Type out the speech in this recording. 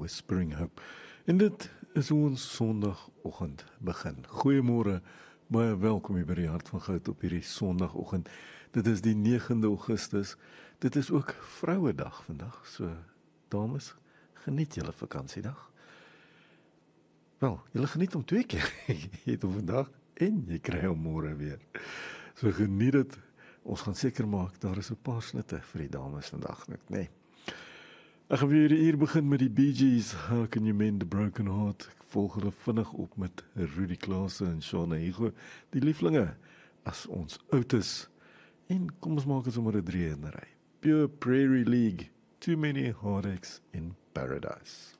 Whispering Hope. En dit is hoe ons Sondagoggend begin. Goeiemôre, baie welkom hier by die Hart van Goud op hierdie Sondagoggend. Dit is die 9de Augustus. Dit is ook Vrouedag vandag. So, dames, geniet julle vakansiedag. Wel, julle geniet om 2 keer. Jy het hom vandag en jy kry hom môre weer. So geniet dit. Ons gaan seker maak, daar is 'n paar snitte vir die dames vandag, nee. Ek gaan weer hier begin met die Bee Gees, How Can You Mend a Broken Heart? Ek volg hulle vinnig op met Rudy Klaasse en Shauna Higo, die lieflinge, as ons oud is. En kom ons maak ons sommer 'n 3 in 'n ry. Pure Prairie League, Too Many Heartaches in Paradise.